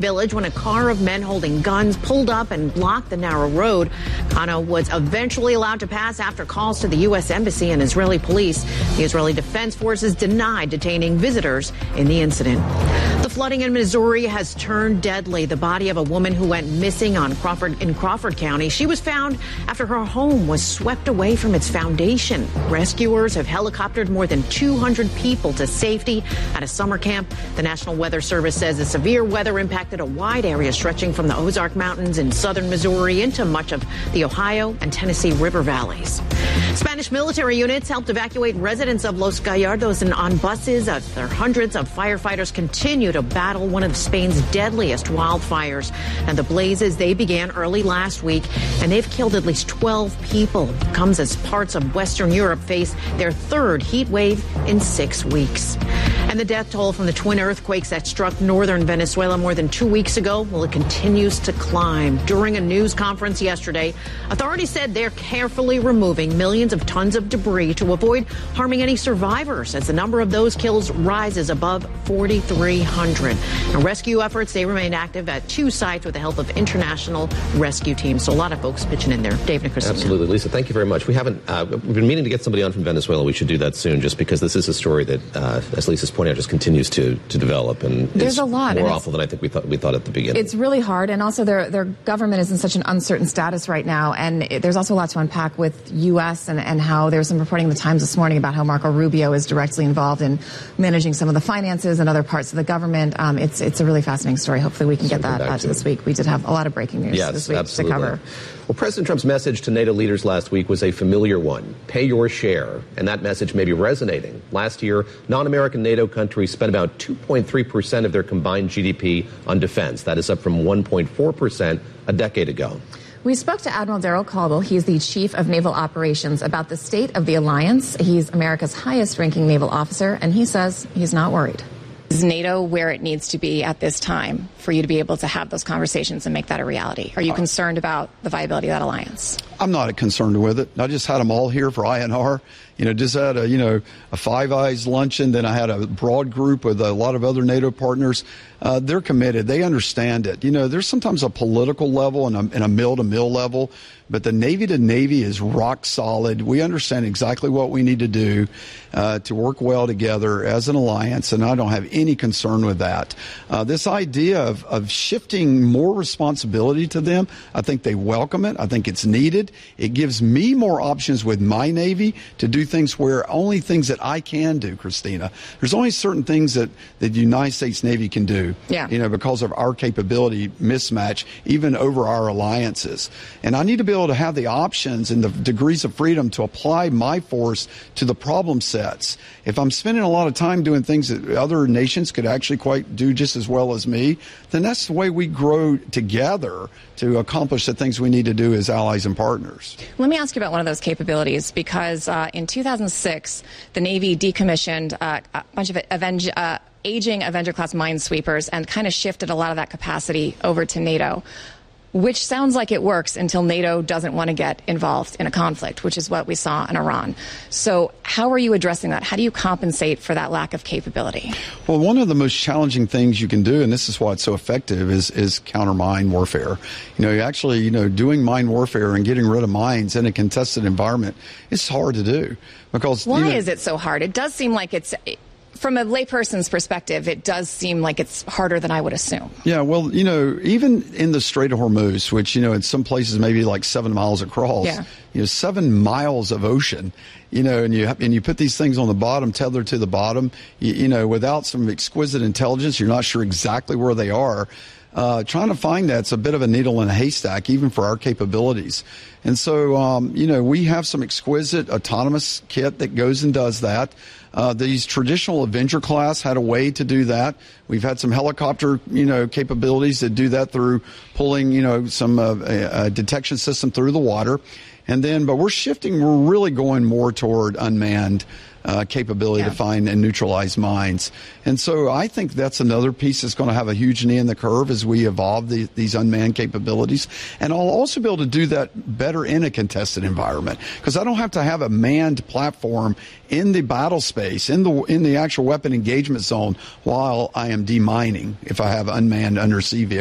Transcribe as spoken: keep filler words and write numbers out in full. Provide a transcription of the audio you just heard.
Village when a car of men holding guns pulled up and blocked the narrow road. Kano was eventually allowed to pass after calls to the U S Embassy and Israeli police. The Israeli Defense Forces denied detaining visitors in the incident. The flooding in Missouri has turned deadly. The body of a woman who went missing on Crawford in Crawford County. She was found after her home was swept away from its foundation. Rescuers have helicoptered more than two hundred people to safety at a summer camp. The National Weather Service says the severe weather impacted a wide area stretching from the Ozark Mountains in southern Missouri into much of the Ohio and Tennessee River valleys. Spanish military units helped evacuate residents of Los Gallardos and on buses. Uh, there hundreds of firefighters continue to battle one of Spain's deadliest wildfires. And the blazes, they began early last week, and they've killed at least twelve people. It comes as parts of Western Europe face their third heat wave in six weeks. And the death toll from the twin earthquakes that struck northern Venezuela more than two weeks ago, well, it continues to climb. During a news conference yesterday, authorities said they're carefully removing millions of tons of debris to avoid harming any survivors as the number of those killed rises above forty-three hundred. And rescue efforts, they remain active at two sites with the help of international rescue teams. So a lot of folks pitching in there. Dave and Christina. Absolutely. Lisa, thank you very much. We haven't, uh, we've been meaning to get somebody on from Venezuela. We should do that soon just because this is a story that, uh, as Lisa's pointed out, just continues to, to develop. And there's a lot. More awful than I think we thought, we thought at the beginning. It's really hard. And also their, their government is in such an uncertain status right now. And it, there's also a lot to unpack with U S and, and how there's some reporting in the Times this morning about how Marco Rubio is directly involved in managing some of the finances and other parts of the government. Um, it's, it's a really fascinating story. Hopefully we can get that out to this week. We did have a lot of breaking news yes, this week absolutely. to cover. Well, President Trump's message to NATO leaders last week was a familiar one. Pay your share. And that message may be resonating. Last year, non-American NATO countries spent about two point three percent of their combined G D P on defense. That is up from one point four percent a decade ago. We spoke to Admiral Daryl Caldwell. He's the Chief of Naval Operations about the state of the alliance. He's America's highest-ranking naval officer, and he says he's not worried. Is NATO where it needs to be at this time for you to be able to have those conversations and make that a reality? Are you concerned about the viability of that alliance? I'm not concerned with it. I just had them all here for I N R. You know, just had a, you know, a Five Eyes luncheon. Then I had a broad group with a lot of other NATO partners. Uh, they're committed. They understand it. You know, there's sometimes a political level and a, and a mill-to-mill level, but the Navy to Navy is rock solid. We understand exactly what we need to do uh, to work well together as an alliance, and I don't have any concern with that. Uh, this idea of, of shifting more responsibility to them, I think they welcome it. I think it's needed. It gives me more options with my Navy to do things where only things that I can do, Christina. There's only certain things that, that the United States Navy can do, yeah. you know, because of our capability mismatch, even over our alliances. And I need to be able to have the options and the degrees of freedom to apply my force to the problem sets. If I'm spending a lot of time doing things that other nations could actually quite do just as well as me, then that's the way we grow together to accomplish the things we need to do as allies and partners. Let me ask you about one of those capabilities, because uh, in two thousand six, the Navy decommissioned uh, a bunch of Avenge, uh, aging Avenger-class minesweepers and kind of shifted a lot of that capacity over to NATO, which sounds like it works until NATO doesn't want to get involved in a conflict, which is what we saw in Iran. So how are you addressing that? How do you compensate for that lack of capability? Well, one of the most challenging things you can do, and this is why it's so effective, is, is counter mine warfare. You know, you actually, you know, doing mine warfare and getting rid of mines in a contested environment, it's hard to do. Because Why you know, is it so hard? It does seem like it's... From a layperson's perspective, it does seem like it's harder than I would assume. Yeah, well, you know, even in the Strait of Hormuz, which, you know, in some places maybe like seven miles across, yeah. you know, seven miles of ocean, you know, and you and you put these things on the bottom, tethered to the bottom, you, you know, without some exquisite intelligence, you're not sure exactly where they are. Uh, trying to find that's a bit of a needle in a haystack, even for our capabilities. And so, um, you know, we have some exquisite autonomous kit that goes and does that. Uh, these traditional Avenger class had a way to do that. We've had some helicopter, you know, capabilities that do that through pulling, you know, some uh, a, a detection system through the water. And then, but we're shifting, we're really going more toward unmanned Uh, capability yeah. to find and neutralize mines. And so I think that's another piece that's going to have a huge knee in the curve as we evolve the, these unmanned capabilities. And I'll also be able to do that better in a contested environment, because I don't have to have a manned platform in the battle space, in the in the actual weapon engagement zone, while I am demining if I have unmanned undersea vehicles.